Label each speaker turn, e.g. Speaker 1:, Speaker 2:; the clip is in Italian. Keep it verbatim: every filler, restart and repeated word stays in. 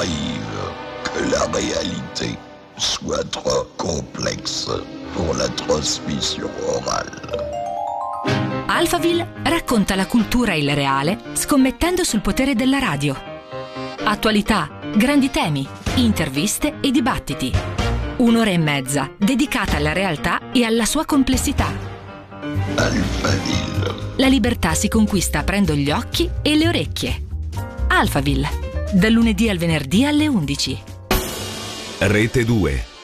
Speaker 1: arrive que la réalité soit trop complexe pour la trasmission orale.
Speaker 2: Alphaville racconta la cultura e il reale scommettendo sul potere della radio. Attualità, grandi temi, interviste e dibattiti. Un'ora e mezza dedicata alla realtà e alla sua complessità.
Speaker 1: Alphaville.
Speaker 2: La libertà si conquista aprendo gli occhi e le orecchie. Alphaville, dal lunedì al venerdì alle undici.
Speaker 3: Rete due.